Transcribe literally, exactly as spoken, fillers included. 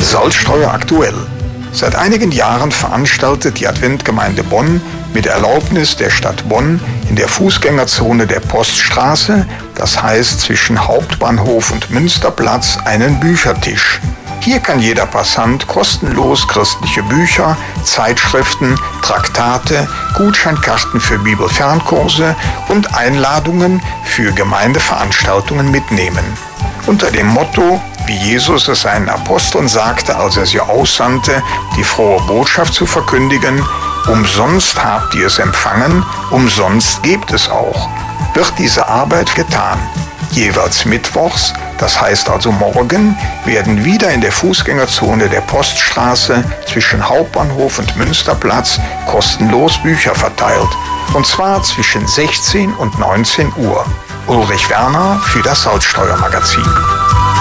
Salzstreuer aktuell. Seit einigen Jahren veranstaltet die Adventgemeinde Bonn mit Erlaubnis der Stadt Bonn in der Fußgängerzone der Poststraße, das heißt zwischen Hauptbahnhof und Münsterplatz, einen Büchertisch. Hier kann jeder Passant kostenlos christliche Bücher, Zeitschriften, Traktate, Gutscheinkarten für Bibelfernkurse und Einladungen für Gemeindeveranstaltungen mitnehmen. Unter dem Motto, wie Jesus es seinen Aposteln sagte, als er sie aussandte, die frohe Botschaft zu verkündigen: Umsonst habt ihr es empfangen, umsonst gebt es auch, wird diese Arbeit getan. Jeweils mittwochs, das heißt also morgen, werden wieder in der Fußgängerzone der Poststraße zwischen Hauptbahnhof und Münsterplatz kostenlos Bücher verteilt. Und zwar zwischen sechzehn und neunzehn Uhr. Ulrich Werner für das Salzstreuer Magazin.